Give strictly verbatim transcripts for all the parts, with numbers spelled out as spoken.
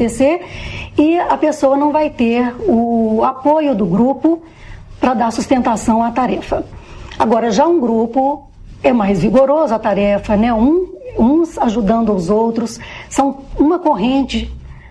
e a pessoa não vai ter o apoio do grupo para dar sustentação à tarefa. Agora, já um grupo é mais vigoroso a tarefa, né? Um, uns ajudando os outros, são uma corrente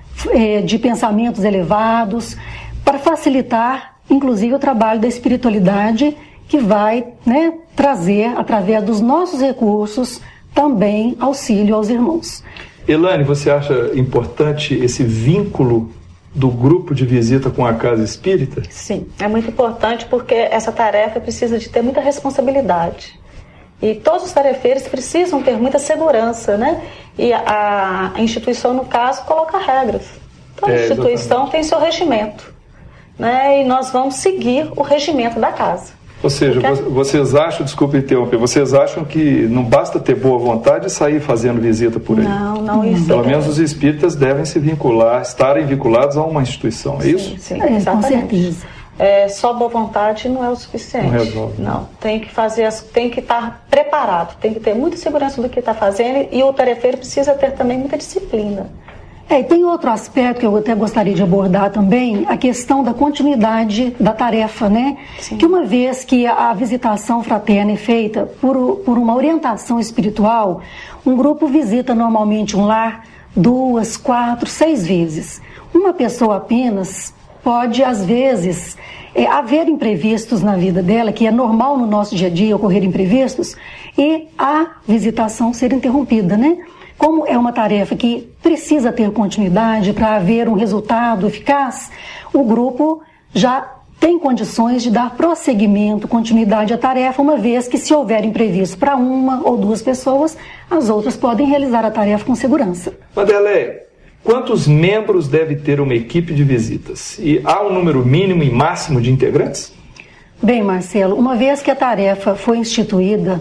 é, de pensamentos elevados para facilitar, inclusive, o trabalho da espiritualidade que vai, né, trazer, através dos nossos recursos, também auxílio aos irmãos. Elaine, você acha importante esse vínculo do grupo de visita com a casa espírita? Sim, é muito importante porque essa tarefa precisa de ter muita responsabilidade. E todos os tarefeiros precisam ter muita segurança, né? E a, a instituição, no caso, coloca regras. Toda é, instituição tem seu regimento, né? E nós vamos seguir o regimento da casa. Ou seja, Porque... vocês acham, desculpe interromper, vocês acham que não basta ter boa vontade e sair fazendo visita por aí? Não, não isso. Pelo é... menos os espíritas devem se vincular, estarem vinculados a uma instituição, é sim, isso? Sim, é, exatamente. Com certeza. É, só boa vontade não é o suficiente. Não resolve. Não, tem que fazer, as, tem que estar preparado, tem que ter muita segurança do que está fazendo e o tarefeiro precisa ter também muita disciplina. É, e tem outro aspecto que eu até gostaria de abordar também, a questão da continuidade da tarefa, né? Sim. Que uma vez que a visitação fraterna é feita por, por uma orientação espiritual, um grupo visita normalmente um lar duas, quatro, seis vezes. Uma pessoa apenas pode, às vezes, é, haver imprevistos na vida dela, que é normal no nosso dia a dia ocorrer imprevistos, e a visitação ser interrompida, né? Como é uma tarefa que precisa ter continuidade para haver um resultado eficaz, o grupo já tem condições de dar prosseguimento, continuidade à tarefa, uma vez que, se houver imprevisto para uma ou duas pessoas, as outras podem realizar a tarefa com segurança. Wanderleia, quantos membros deve ter uma equipe de visitas? E há um número mínimo e máximo de integrantes? Bem, Marcelo, uma vez que a tarefa foi instituída,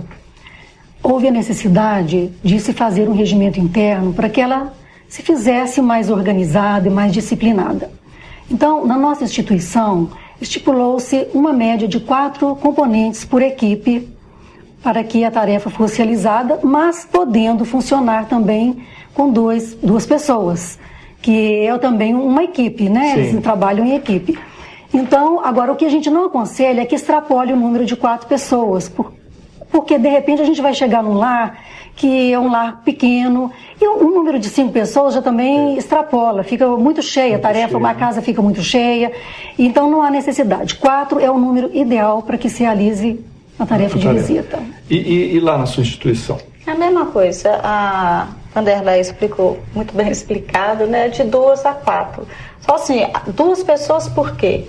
houve a necessidade de se fazer um regimento interno para que ela se fizesse mais organizada e mais disciplinada. Então, na nossa instituição, estipulou-se uma média de quatro componentes por equipe para que a tarefa fosse realizada, mas podendo funcionar também com dois, duas pessoas, que é também uma equipe, né? Sim. Eles trabalham em equipe. Então, agora, o que a gente não aconselha é que extrapole o número de quatro pessoas, por porque de repente a gente vai chegar num lar que é um lar pequeno e um número de cinco pessoas já também é. extrapola, fica muito cheia a tarefa, cheio. A casa fica muito cheia, então não há necessidade. Quatro é o número ideal para que se realize a tarefa a de tarefa. visita. E, e, e lá na sua instituição? É a mesma coisa, a Wanderleia explicou, muito bem explicado, né, de duas a quatro. Só assim, duas pessoas por quê?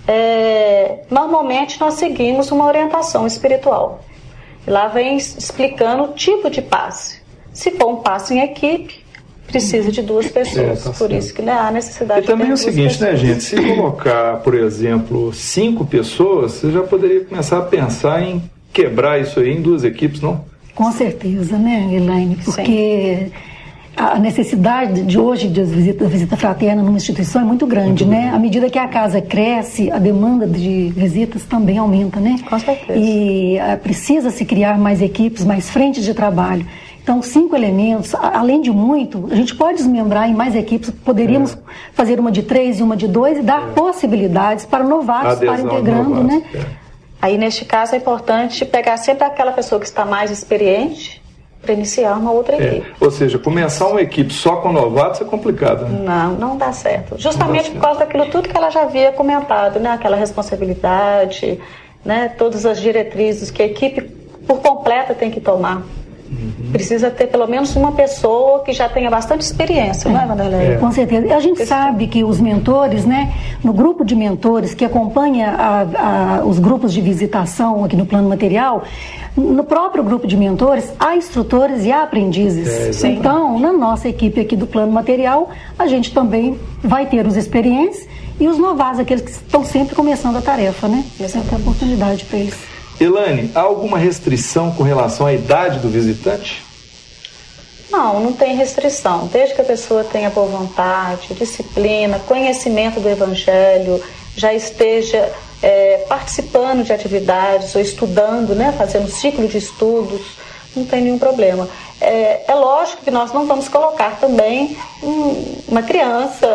É, normalmente nós seguimos uma orientação espiritual. Lá vem explicando o tipo de passe. Se for um passe em equipe, precisa de duas pessoas. É, tá por certo. Isso que não há necessidade de E também ter é o seguinte, pessoas. né, gente? Se colocar, por exemplo, cinco pessoas, você já poderia começar a pensar em quebrar isso aí em duas equipes, não? Com certeza, né, Elaine? Porque Sim. a necessidade de hoje de visita, visita fraterna numa instituição é muito grande, muito né? Grande. À medida que a casa cresce, a demanda de visitas também aumenta, né? Com certeza. E uh, precisa se criar mais equipes, mais frentes de trabalho. Então, cinco elementos, além de muito, a gente pode desmembrar em mais equipes, poderíamos é. fazer uma de três e uma de dois e dar é. possibilidades para novatos estarem integrando, novatos, né? É. Aí, neste caso, é importante pegar sempre aquela pessoa que está mais experiente para iniciar uma outra equipe. É. Ou seja, começar uma equipe só com novatos é complicado, né? Não, não dá certo. Justamente dá certo. Por causa daquilo tudo que ela já havia comentado, né? Aquela responsabilidade, né? Todas as diretrizes que a equipe por completa tem que tomar. Uhum. Precisa ter pelo menos uma pessoa que já tenha bastante experiência, é. não é, Wanderleia? É. Com certeza. E a gente Esse... sabe que os mentores, né, no grupo de mentores que acompanha a, a, os grupos de visitação aqui no plano material, no próprio grupo de mentores, há instrutores e há aprendizes. É, então, na nossa equipe aqui do plano material, a gente também vai ter os experientes e os novatos, aqueles que estão sempre começando a tarefa, né? Essa é a oportunidade para eles. Elaine, há alguma restrição com relação à idade do visitante? Não, não tem restrição. Desde que a pessoa tenha boa vontade, disciplina, conhecimento do Evangelho, já esteja é, participando de atividades ou estudando, né, fazendo ciclo de estudos, não tem nenhum problema. É, é lógico que nós não vamos colocar também um, uma criança